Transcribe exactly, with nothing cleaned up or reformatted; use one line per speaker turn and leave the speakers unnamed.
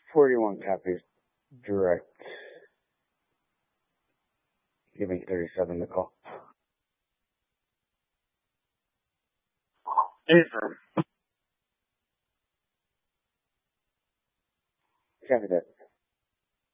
forty-one copies direct. Give me thirty-seven to call. Confirm. Copy that.